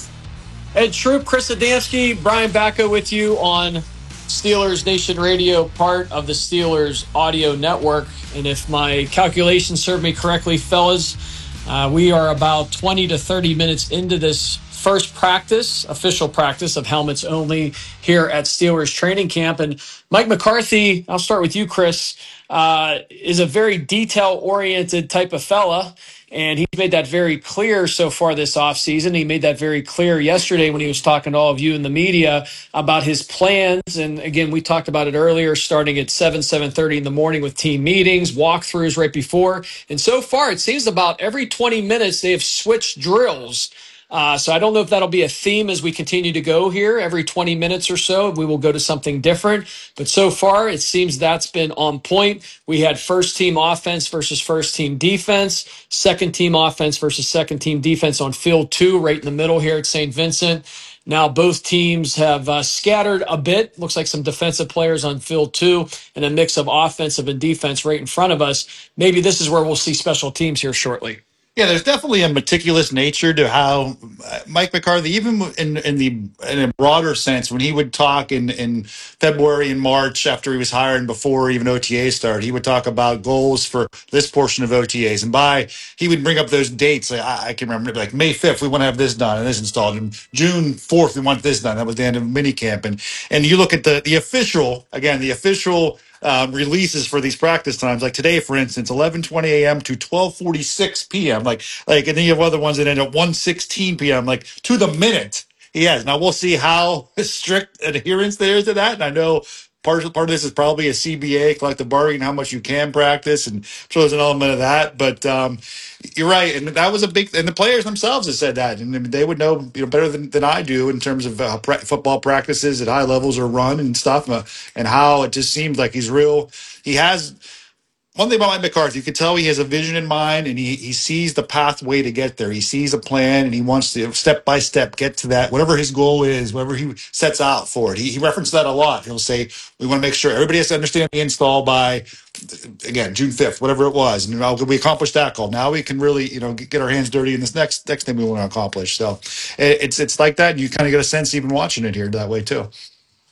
Ed Troop, Chris Adamski, Brian Bacco with you on Steelers Nation Radio, part of the Steelers Audio Network. And if my calculations serve me correctly, fellas, uh, we are about twenty to thirty minutes into this first practice, official practice of helmets only here at Steelers training camp. And Mike McCarthy, I'll start with you, Chris, uh, is a very detail-oriented type of fella. And he's made that very clear so far this offseason. He made that very clear yesterday when he was talking to all of you in the media about his plans. And again, we talked about it earlier, starting at seven, seven thirty in the morning with team meetings, walkthroughs right before. And so far, it seems about every twenty minutes they have switched drills. Uh, so I don't know if that'll be a theme as we continue to go here. Every twenty minutes or so, we will go to something different. But so far, it seems that's been on point. We had first team offense versus first team defense, second team offense versus second team defense on field two, right in the middle here at Saint Vincent. Now both teams have uh, scattered a bit. Looks like some defensive players on field two and a mix of offensive and defense right in front of us. Maybe this is where we'll see special teams here shortly. Yeah, there's definitely a meticulous nature to how uh, Mike McCarthy, even in in the in a broader sense, when he would talk in, in February and March after he was hired and before even O T A started, he would talk about goals for this portion of O T As. And by, he would bring up those dates. Like, I, I can remember, like May fifth, we want to have this done and this installed. And June fourth, we want this done. That was the end of minicamp. And, and you look at the, the official, again, the official Um, releases for these practice times, like today, for instance, eleven twenty a.m. to twelve forty-six p.m. Like, like, and then you have other ones that end at one sixteen p.m. Like to the minute. He has. Now we'll see how strict adherence there is to that. And I know part of, part of this is probably a C B A, collective bargaining, how much you can practice, and I'm sure there's an element of that. But um, you're right, and that was a big. And the players themselves have said that, and they would know, you know, better than, than I do in terms of uh, pra- football practices at high levels are run and stuff, uh, and how it just seems like he's real. He has. One thing about Mike McCarthy, you can tell he has a vision in mind, and he, he sees the pathway to get there. He sees a plan, and he wants to step by step get to that, whatever his goal is, whatever he sets out for it. He, he referenced that a lot. He'll say, we want to make sure everybody has to understand the install by, again, June fifth, whatever it was. And you know, we accomplished that goal. Now we can really, you know, get, get our hands dirty in this next next thing we want to accomplish. So it, it's it's like that. And you kind of get a sense even watching it here that way too.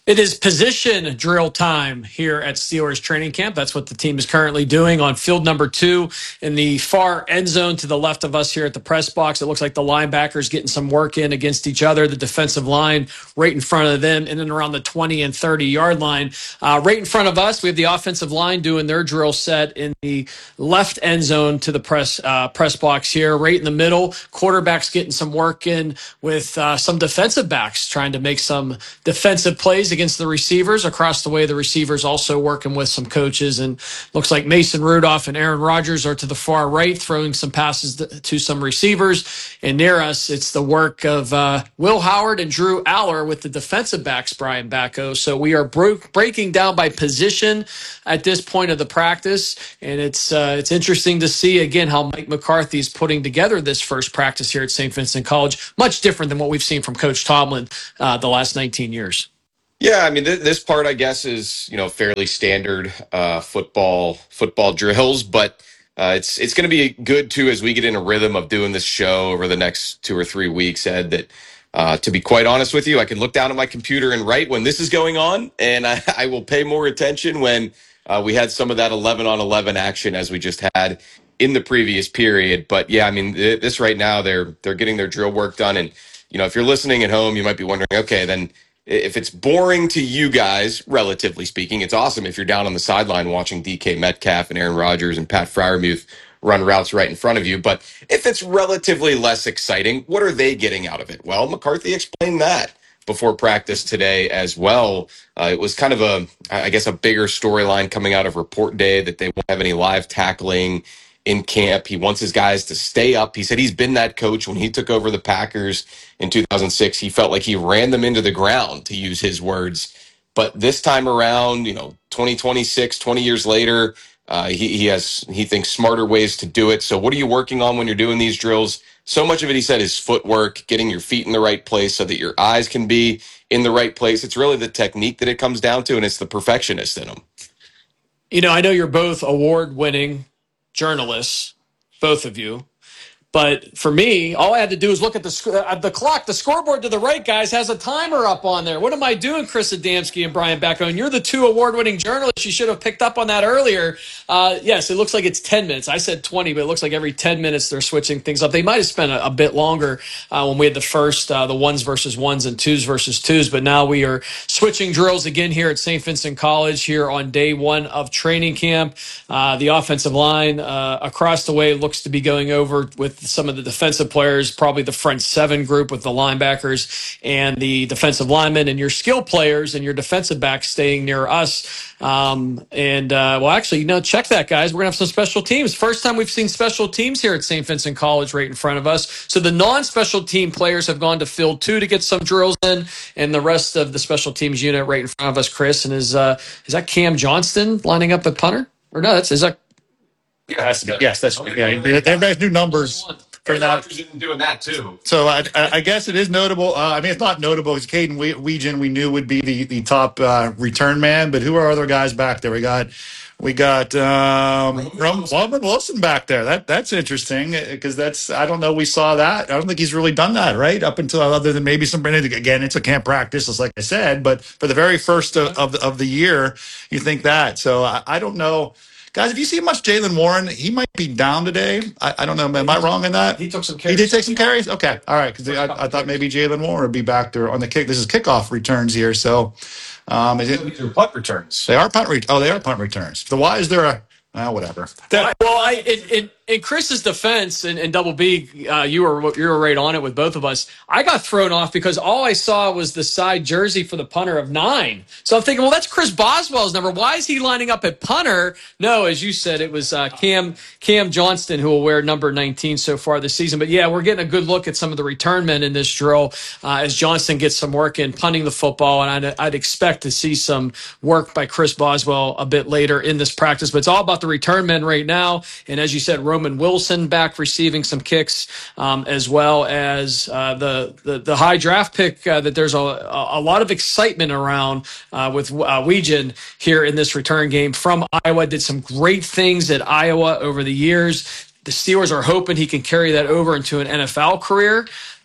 It is position drill time here at Steelers training camp. That's what the team is currently doing on field number two in the far end zone to the left of us here at the press box. It looks like the linebackers getting some work in against each other. The defensive line right in front of them in and around the twenty and thirty yard line. Uh, right in front of us, we have the offensive line doing their drill set in the left end zone to the press uh, press box here. Right in the middle, quarterbacks getting some work in with uh, some defensive backs trying to make some defensive plays against the receivers. Across the way, the receivers also working with some coaches, and looks like Mason Rudolph and Aaron Rodgers are to the far right, throwing some passes to some receivers. And near us, it's the work of uh, Will Howard and Drew Aller with the defensive backs, Brian Bacco. So we are bro- breaking down by position at this point of the practice, and it's uh, it's interesting to see again how Mike McCarthy is putting together this first practice here at Saint Vincent College. Much different than what we've seen from Coach Tomlin uh, the last nineteen years. Yeah, I mean, th- this part, I guess, is, you know, fairly standard uh, football football drills, but uh, it's it's going to be good, too, as we get in a rhythm of doing this show over the next two or three weeks, Ed, that, uh, to be quite honest with you, I can look down at my computer and write when this is going on, and I, I will pay more attention when uh, we had some of that eleven on eleven action as we just had in the previous period. But, yeah, I mean, th- this right now, they're they're getting their drill work done, and, you know, if you're listening at home, you might be wondering, okay, then if it's boring to you guys, relatively speaking, it's awesome if you're down on the sideline watching D K Metcalf and Aaron Rodgers and Pat Freiermuth run routes right in front of you. But if it's relatively less exciting, what are they getting out of it? Well, McCarthy explained that before practice today as well. Uh, it was kind of a, I guess, a bigger storyline coming out of report day that they won't have any live tackling in camp. He wants his guys to stay up. He said he's been that coach when he took over the Packers in two thousand six. He felt like he ran them into the ground, to use his words. But this time around, you know, twenty twenty-six, twenty years later, uh, he, he has, he thinks smarter ways to do it. So what are you working on when you're doing these drills? So much of it, he said, is footwork, getting your feet in the right place so that your eyes can be in the right place. It's really the technique that it comes down to, and it's the perfectionist in them. You know, I know you're both award-winning journalists, both of you. But for me, all I had to do is look at the sc- at the clock. The scoreboard to the right, guys, has a timer up on there. What am I doing, Chris Adamski and Brian Bacco? And you're the two award-winning journalists. You should have picked up on that earlier. Uh, yes, it looks like it's ten minutes. I said twenty, but it looks like every ten minutes they're switching things up. They might have spent a, a bit longer uh, when we had the first, uh, the ones versus ones and twos versus twos. But now we are switching drills again here at Saint Vincent College here on day one of training camp. Uh, the offensive line uh, across the way looks to be going over with some of the defensive players, probably the front seven group with the linebackers and the defensive linemen, and your skill players and your defensive backs staying near us. Um, and, uh, well, actually, you know, check that, guys. We're going to have some special teams. First time we've seen special teams here at Saint Vincent College right in front of us. So the non-special team players have gone to field two to get some drills in, and the rest of the special teams unit right in front of us, Chris. And is, uh, is that Cam Johnston lining up at punter? Or no, that's, is that? Yeah, that's, yes, that's, yeah, everybody's new numbers. For that. Doing that too. So I, I guess it is notable. Uh, I mean, it's not notable because Caden Weegen we knew would be the, the top uh, return man, but who are other guys back there? We got we got um, Roman Wilson back there. That that's interesting because that's I don't know. We saw that. I don't think he's really done that right up until other than maybe some again. It's a camp practice, just like I said. But for the very first of of the, of the year, you think that. So I, I don't know. Guys, if you see much Jaylen Warren, he might be down today. I, I don't know. Am I wrong in that? He took some carries. He did take some carries? Okay. All right. Because I, I thought maybe Jaylen Warren would be back there on the kick. This is kickoff returns here. So um, is it, These are punt returns. They are punt returns. Oh, they are punt returns. So why is there a uh, whatever? Well, I, in, in, in Chris's defense, and, and Double B, uh, you were you were right on it with both of us. I got thrown off because all I saw was the side jersey for the punter of nine. So I'm thinking, well, that's Chris Boswell's number. Why is he lining up at punter? No, as you said, it was uh, Cam Cam Johnston who will wear number nineteen so far this season. But yeah, we're getting a good look at some of the return men in this drill uh, as Johnston gets some work in punting the football, and I'd, I'd expect to see some work by Chris Boswell a bit later in this practice. But it's all about the return men right now, and as you said, Roman Wilson back receiving some kicks, um, as well as uh, the, the the high draft pick uh, that there's a, a lot of excitement around uh, with uh, Weegen here in this return game from Iowa. Did some great things at Iowa over the years. The Steelers are hoping he can carry that over into an N F L career.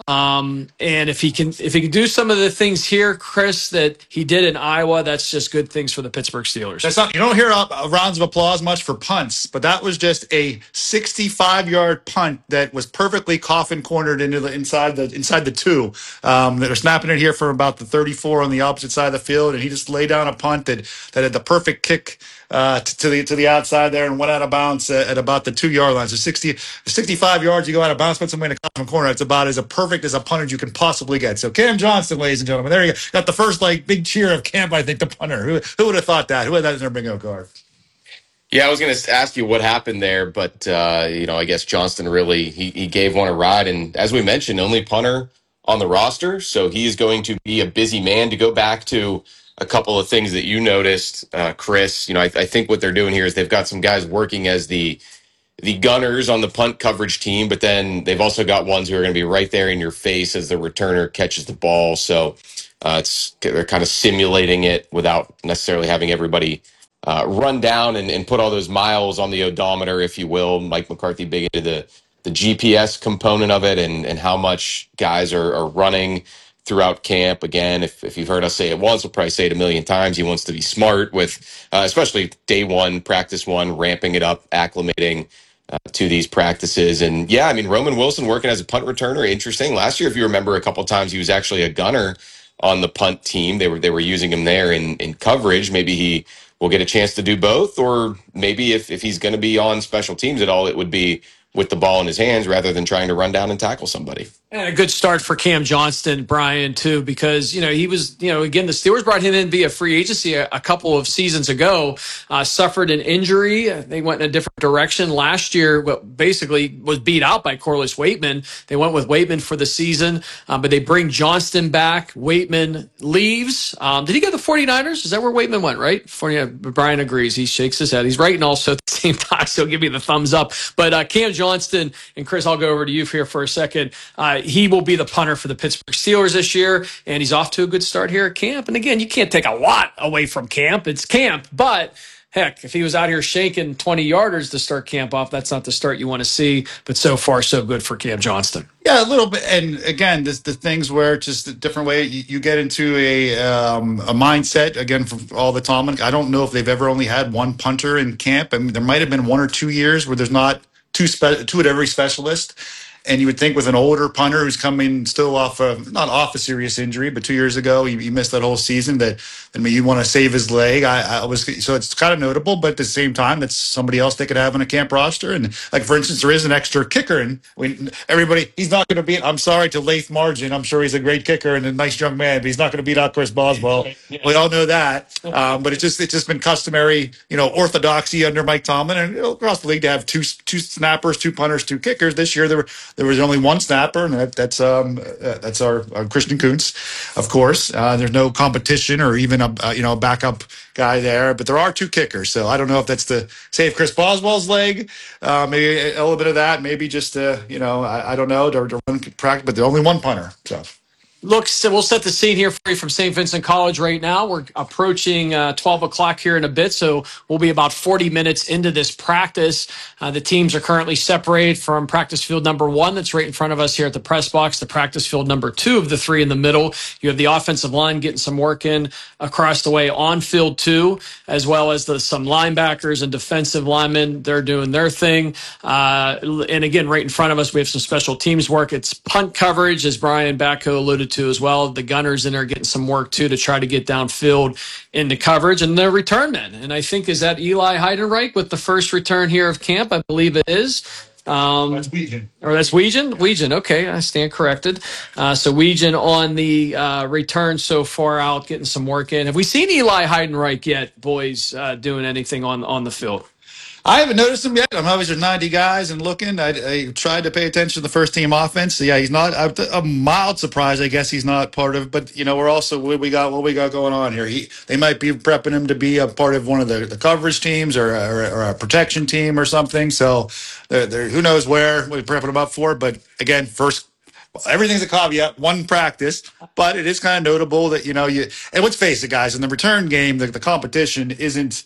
Um, and if he can, if he can do some of the things here, Chris, that he did in Iowa, that's just good things for the Pittsburgh Steelers. That's not, you don't hear uh, rounds of applause much for punts, but that was just a sixty-five yard punt that was perfectly coffin cornered into the inside the inside the two. Um, they're snapping it here from about the thirty-four on the opposite side of the field, and he just laid down a punt that that had the perfect kick uh, to, to the to the outside there and went out of bounds at, at about the two yard line. So sixty, sixty-five yards, you go out of bounds, put somebody in a coffin corner. It's about as a perfect as a punter you can possibly get. So Cam Johnston, ladies and gentlemen, there you go. Got the first like big cheer of camp. I think the punter. Who, who would have thought that? Who had that in their bingo card? Yeah, I was going to ask you what happened there, but uh, you know, I guess Johnston really he, he gave one a ride, and as we mentioned, only punter on the roster, so he is going to be a busy man. To go back to a couple of things that you noticed, uh, Chris, you know, I, I think what they're doing here is they've got some guys working as the the gunners on the punt coverage team, but then they've also got ones who are going to be right there in your face as the returner catches the ball. So uh, it's they're kind of simulating it without necessarily having everybody uh, run down and, and put all those miles on the odometer, if you will. Mike McCarthy big into the the G P S component of it and and how much guys are, are running throughout camp. Again, if, if you've heard us say it once, we'll probably say it a million times. He wants to be smart with, uh, especially day one, practice one, ramping it up, acclimating uh, to these practices. And yeah, I mean, Roman Wilson working as a punt returner, interesting. Last year, if you remember, a couple of times he was actually a gunner on the punt team. They were they were using him there in, in coverage. Maybe he will get a chance to do both, or maybe if, if he's going to be on special teams at all, it would be with the ball in his hands rather than trying to run down and tackle somebody. And a good start for Cam Johnston, Brian, too, because, you know, he was, you know, again, the Steelers brought him in via free agency a, a couple of seasons ago, uh, suffered an injury. They went in a different direction last year, but basically was beat out by Corliss Waitman. They went with Waitman for the season, um, but they bring Johnston back. Waitman leaves. Um, did he go to the 49ers? Is that where Waitman went, right? For, yeah, Brian agrees. He shakes his head. He's writing also at the same time, so he'll give me the thumbs up. But uh, Cam Johnston, and Chris, I'll go over to you here for a second. Uh, he will be the punter for the Pittsburgh Steelers this year, and he's off to a good start here at camp. And again, you can't take a lot away from camp. It's camp, but heck, if he was out here shaking twenty yarders to start camp off, that's not the start you want to see. But so far, so good for Cam Johnston. Yeah, a little bit. And again, this, the things where it's just a different way you, you get into a um, a mindset, again, from all the Tomlin. I don't know if they've ever only had one punter in camp. I mean, there might have been one or two years where there's not two, spe- two at every specialist. And you would think with an older punter who's coming still off of, not off a serious injury, but two years ago, he, he missed that whole season, that, I mean, you want to save his leg. I, I was, so it's kind of notable, but at the same time, that's somebody else they could have on a camp roster. And like, for instance, there is an extra kicker, and we, everybody, he's not going to beat, I'm sorry to Laith Margin. I'm sure he's a great kicker and a nice young man, but he's not going to beat out Chris Boswell. We all know that. Um, but it's just, it's just been customary, you know, orthodoxy under Mike Tomlin and you know, across the league to have two, two snappers, two punters, two kickers. This year, there were, There was only one snapper, and that, that's um, uh, that's our, our Christian Kuntz, of course. Uh, there's no competition or even a uh, you know a backup guy there, but there are two kickers. So I don't know if that's to save Chris Boswell's leg, uh, maybe a, a little bit of that, maybe just to you know I, I don't know to, to run practice, but there's only one punter. So. Look, so we'll set the scene here for you from Saint Vincent College right now. We're approaching uh, twelve o'clock here in a bit, so we'll be about forty minutes into this practice. Uh, the teams are currently separated from practice field number one that's right in front of us here at the press box to practice field number two of the three in the middle. You have the offensive line getting some work in across the way on field two, as well as the, some linebackers and defensive linemen. They're doing their thing. Uh, and again, right in front of us, we have some special teams work. It's punt coverage, as Brian Batko alluded to as well. The gunners in there getting some work too to try to get downfield into coverage, and the return men. And I think, is that Eli Heidenreich with the first return here of camp? I believe it is. Um, that's Weegan. Or that's Weegan? Weegan, okay, I stand corrected. Uh, so Weegan on the uh, return so far out, getting some work in. Have we seen Eli Heidenreich yet, boys, uh, doing anything on, on the field? I haven't noticed him yet. I'm always at ninety guys and looking. I, I tried to pay attention to the first team offense. So yeah, he's not. I'm a mild surprise, I guess he's not part of. But you know, we're also what we got. What we got going on here. He they might be prepping him to be a part of one of the, the coverage teams or, or, or a protection team or something. So they're, they're, who knows where we're prepping him up for. But again, first. Everything's a caveat, one practice, but it is kind of notable that, you know, you, and let's face it, guys, in the return game, the, the competition isn't,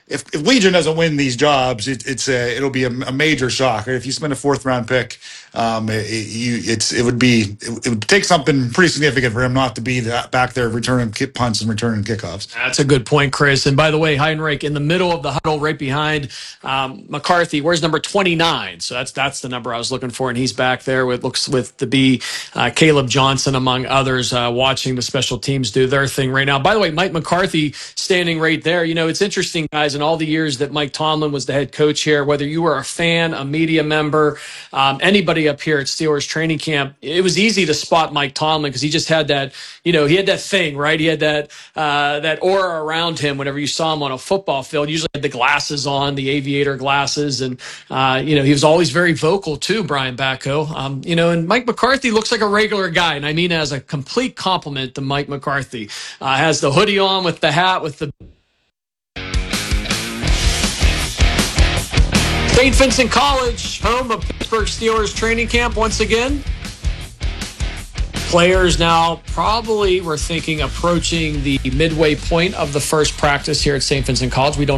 if, if Legion doesn't win these jobs, it, it's a, it'll be a, a major shock. If you spend a fourth round pick, um, it, it, you, it's it would be it, it would take something pretty significant for him not to be that, back there returning kick punts and returning kickoffs. That's a good point, Chris. And by the way, Heinrich in the middle of the huddle, right behind um, McCarthy. Where's number twenty-nine? So that's that's the number I was looking for, and he's back there with looks with to be uh, Caleb Johnson among others, uh, watching the special teams do their thing right now. By the way, Mike McCarthy standing right there. You know, it's interesting, guys. In all the years that Mike Tomlin was the head coach here, whether you were a fan, a media member, um, anybody up here at Steelers training camp, it was easy to spot Mike Tomlin because he just had that. You know, he had that thing, right? He had that uh, that aura around him whenever you saw him on a football field. Usually had the glasses on, the aviator glasses. And, uh, you know, he was always very vocal too, Brian Bacco. Um, you know, and Mike McCarthy looks like a regular guy. And I mean, as a complete compliment to Mike McCarthy. Uh, has the hoodie on with the hat, with the Saint Vincent College, home of Pittsburgh Steelers training camp once again. Players now probably, we're thinking, approaching the midway point of the first practice here at Saint Vincent College. We don't